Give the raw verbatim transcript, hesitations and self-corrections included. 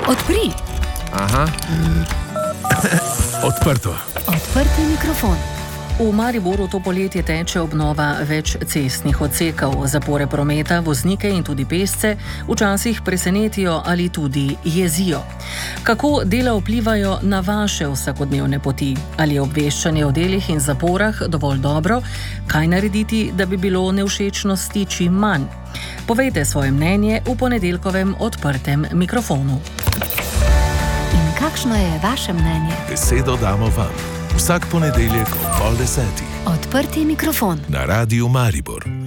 Odpri. Aha. Odprto. Odprti mikrofon. V Mariboru to poletje teče obnova več cestnih odsekov. Zapore prometa, voznike in tudi pešce včasih presenetijo ali tudi jezijo. Kako dela vplivajo na vaše vsakodnevne poti? Ali je obveščanje o delih in zaporah dovolj dobro? Kaj narediti, da bi bilo nevšečnosti čim manj? Povejte svoje mnenje v ponedeljkovem odprtem mikrofonu. In kakšno je vaše mnenje? Besedo damo vam. Vsak ponedeljek ob pol desetih. Odprti mikrofon. Na Radiu Maribor.